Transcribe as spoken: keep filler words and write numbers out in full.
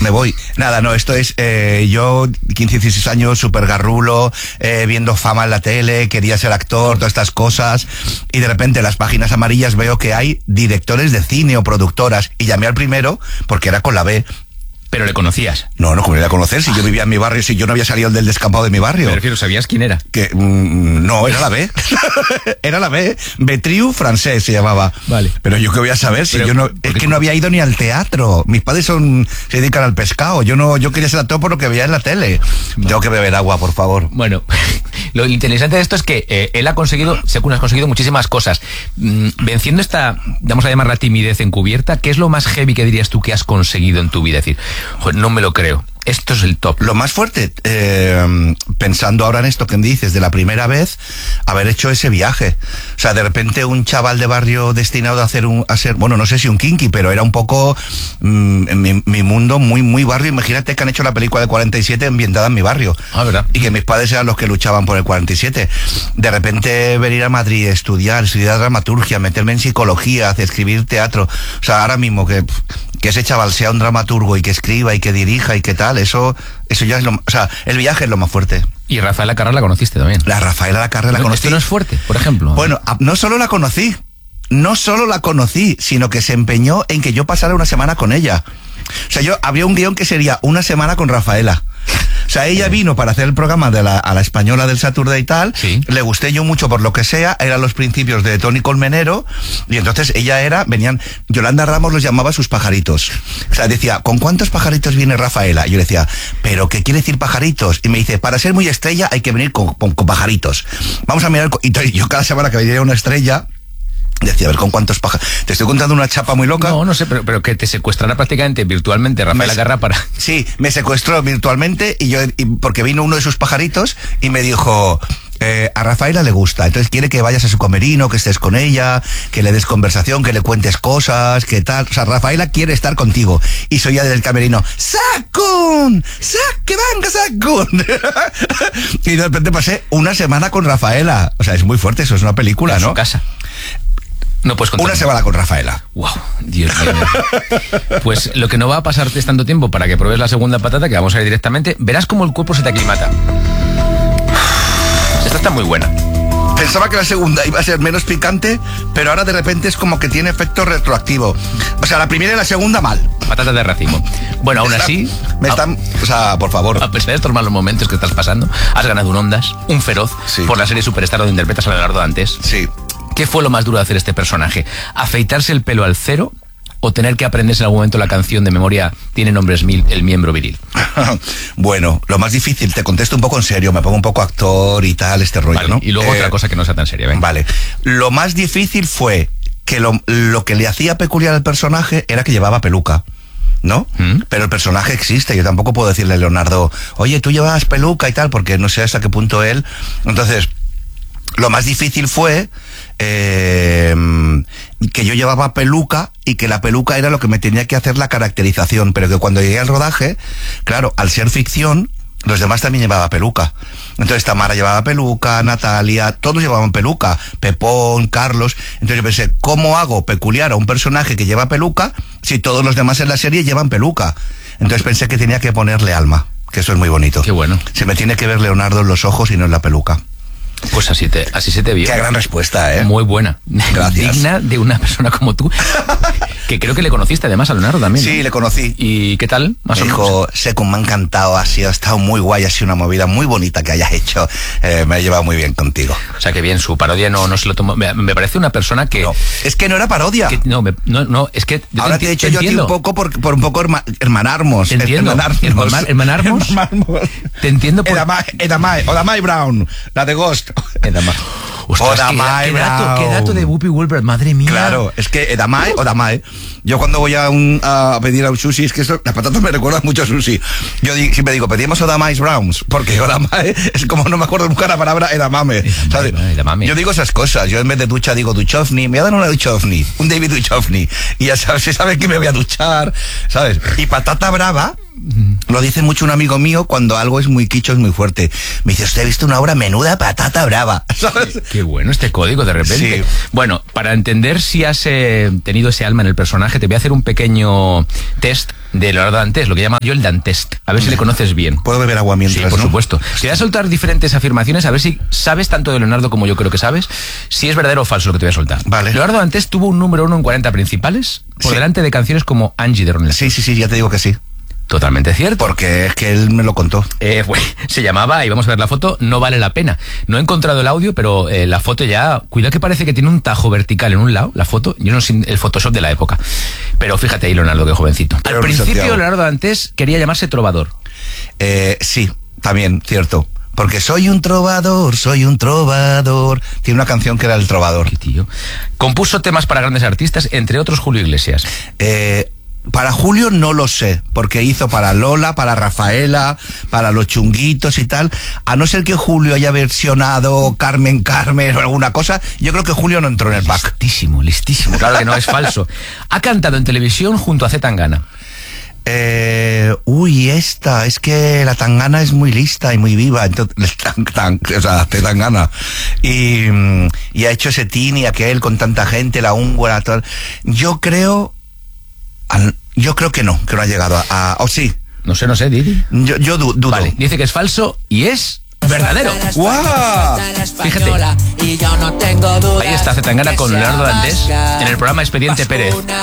me voy. Nada, no, esto es, eh, yo, quince, dieciséis años, súper garrulo, eh, viendo fama en la tele, quería ser actor, todas estas cosas, y de repente en las páginas amarillas veo que hay directores de cine o productoras, y llamé al primero, porque era con la B. ¿Pero le conocías? No, no, como le iba a conocer, si yo vivía en mi barrio, si yo no había salido del descampado de mi barrio. Me refiero, ¿sabías quién era? Que, mmm, no, era la B. Era la B. Betriu Francés se llamaba. Vale. Pero yo qué voy a saber si Pero, yo no, es que no había ido ni al teatro. Mis padres son, se dedican al pescado. Yo no, yo quería ser actor por lo que veía en la tele. Vale. Tengo que beber agua, por favor. Bueno, lo interesante de esto es que eh, él ha conseguido, según has conseguido muchísimas cosas. Mm, venciendo esta, vamos a llamarla timidez encubierta, ¿qué es lo más heavy que dirías tú que has conseguido en tu vida? Es decir, joder, no me lo creo. Esto es el top. Lo más fuerte, eh, pensando ahora en esto que me dices, de la primera vez, haber hecho ese viaje. O sea, de repente un chaval de barrio destinado a hacer un, a ser, bueno, no sé si un kinky, pero era un poco mmm, mi, mi mundo muy, muy barrio. Imagínate que han hecho la película de cuarenta y siete ambientada en mi barrio. Ah, ¿verdad? Y que mis padres eran los que luchaban por el cuarenta y siete. De repente venir a Madrid, estudiar, estudiar dramaturgia, meterme en psicología, hacer, escribir teatro. O sea, ahora mismo que, que ese chaval sea un dramaturgo y que escriba y que dirija y que tal, eso eso ya es lo, o sea, el viaje es lo más fuerte. Y Rafaela Carrà la conociste también. La Rafaela Carrà la ¿No, conocí. ¿Esto no es fuerte, por ejemplo? Bueno, no solo la conocí, no solo la conocí, sino que se empeñó en que yo pasara una semana con ella. O sea, yo habría un guión que sería una semana con Rafaela. O sea, ella vino para hacer el programa de la, a la española del Saturday y tal. Sí. Le gusté yo mucho por lo que sea. Eran los principios de Tony Colmenero. Y entonces ella era, venían, Yolanda Ramos los llamaba sus pajaritos. O sea, decía, ¿con cuántos pajaritos viene Rafaela? Y yo le decía, ¿pero qué quiere decir pajaritos? Y me dice, para ser muy estrella hay que venir con, con, con pajaritos. Vamos a mirar. Y yo cada semana que venía una estrella, decía, a ver, ¿con cuántos pájaros? Te estoy contando una chapa muy loca. No, no sé, pero, pero que te secuestrará prácticamente virtualmente Rafaela Carrà para... Sí, me secuestró virtualmente y yo, y porque vino uno de sus pajaritos y me dijo... Eh, a Rafaela le gusta, entonces quiere que vayas a su camerino, que estés con ella, que le des conversación, que le cuentes cosas, que tal. O sea, Rafaela quiere estar contigo. Y soy ya del camerino, ¡Sacun! ¡Sac! ¡Que venga, Sacun! Y de repente pasé una semana con Rafaela. O sea, es muy fuerte, eso es una película, en ¿no? su casa. No puedes contar. Una semana con Rafaela. Wow, Dios mío. Pues lo que no va a pasarte es tanto tiempo para que pruebes la segunda patata, que vamos a ir directamente. Verás cómo el cuerpo se te aclimata. Esta está muy buena. Pensaba que la segunda iba a ser menos picante, pero ahora de repente es como que tiene efecto retroactivo. O sea, la primera y la segunda mal. Patatas de racimo. Bueno, aún Está, así... Me están... O sea, por favor. A pesar de estos malos momentos que estás pasando, has ganado un Ondas, un Feroz, sí, por la serie Superstar donde interpretas a Leonardo Dantes. Sí. ¿Qué fue lo más duro de hacer este personaje? ¿Afeitarse el pelo al cero o tener que aprenderse en algún momento la canción de memoria Tiene nombres mil, el miembro viril? Bueno, lo más difícil, te contesto un poco en serio, me pongo un poco actor y tal, este rollo, Vale, ¿no? Y luego eh, otra cosa que no sea tan seria, venga. Vale. Lo más difícil fue que lo, lo que le hacía peculiar al personaje era que llevaba peluca, ¿no? ¿Mm? Pero el personaje existe, yo tampoco puedo decirle a Leonardo, oye, tú llevabas peluca y tal, porque no sé hasta qué punto él... Entonces, lo más difícil fue eh, que yo llevaba peluca y que la peluca era lo que me tenía que hacer la caracterización, pero que cuando llegué al rodaje, claro, al ser ficción, los demás también llevaban peluca. Entonces Tamara llevaba peluca, Natalia, todos llevaban peluca, Pepón, Carlos. Entonces yo pensé, ¿cómo hago peculiar a un personaje que lleva peluca si todos los demás en la serie llevan peluca? Entonces pensé que tenía que ponerle alma, que eso es muy bonito. Qué bueno. Se me tiene que ver Leonardo en los ojos y no en la peluca. Pues así, te, así se te vio. Qué gran respuesta, ¿eh? Muy buena. Gracias. Digna de una persona como tú. Que creo que le conociste además a Leonardo también, ¿no? Sí, le conocí. ¿Y qué tal? Más me o dijo, menos. Secund, me ha encantado, ha sido, ha estado muy guay, ha sido una movida muy bonita que hayas hecho. Eh, me ha llevado muy bien contigo. O sea, que bien, su parodia no, no se lo tomó. Me, me parece una persona que... No, es que no era parodia. Que, no, me, no, no, es que... Ahora te he dicho yo a ti un poco por, por un poco herma, hermanarmos. Te entiendo. Hermanarmos. Hermanar, hermanarmos. Hermanarmos. Te entiendo por... Edamai, Edamai, Odamai Brown, la de Ghost. Edamai. Ostras, Odamai qué, qué, dato, Brown. qué dato de Whoopi Goldberg, madre mía. Claro, es que Edamai, Odamai. Yo cuando voy a, un, a pedir a un sushi, es que esto, las patatas me recuerdan mucho a sushi. Yo di, siempre digo, pedimos Odamai Browns, porque Odamai es como no me acuerdo nunca la palabra Edamame. Edamame, ¿sabes? edamame. Yo digo esas cosas, yo en vez de ducha digo Duchovny, me dan una Duchovny, un David Duchovny, y ya sabes, se sabe que me voy a duchar, ¿sabes? Y patata brava Lo dice mucho un amigo mío cuando algo es muy quicho, es muy fuerte. Me dice, usted ha visto una obra menuda patata brava. ¿Sabes? Qué, qué bueno este código de repente. Sí. Bueno, para entender si has eh, tenido ese alma en el personaje, te voy a hacer un pequeño test de Leonardo Dantes, lo que llama yo el Dantest. A ver si le conoces bien. ¿Puedo beber agua mientras? Sí, por ¿no? supuesto. Te voy a soltar diferentes afirmaciones, a ver si sabes tanto de Leonardo como yo creo que sabes, si es verdadero o falso lo que te voy a soltar. Vale. Leonardo Dantes tuvo un número uno en cuarenta principales, por Sí. delante de canciones como Angie de Ronald. Sí, sí, sí, ya te digo que sí. Totalmente cierto. Porque es que él me lo contó. Eh, pues, se llamaba, y vamos a ver la foto, No vale la pena. No he encontrado el audio, pero eh, la foto ya, cuidado que parece que tiene un tajo vertical en un lado, la foto, yo no sé el Photoshop de la época. Pero fíjate ahí, Leonardo, qué jovencito. Al Pero principio, Santiago. Leonardo Dantes quería llamarse trovador. Eh, sí, también, cierto. Porque soy un trovador, soy un trovador. Tiene una canción que era El Trovador. Qué tío. Compuso temas para grandes artistas, entre otros Julio Iglesias. Eh, para Julio no lo sé, porque hizo para Lola, para Rafaela, para Los Chunguitos y tal. A no ser que Julio haya versionado Carmen Carmen o alguna cosa, yo creo que Julio no entró en el pack. Listísimo, listísimo. Claro que no, es falso. Ha cantado en televisión junto a C. Tangana. Eh, uy, esta, es que la Tangana es muy lista y muy viva, entonces, tan, tan, o sea, te dan gana. Y, y ha hecho ese tini, aquel, con tanta gente, la húngara, tal. Yo creo, al- yo creo que no, que no ha llegado a, a o sí. No sé, no sé, Didi. Yo, yo du- dudo. Vale, dice que es falso y es verdadero. ¡Guau! Fíjate. Ahí está C. Tangana con Leonardo Dantes en el programa Expediente Pérez.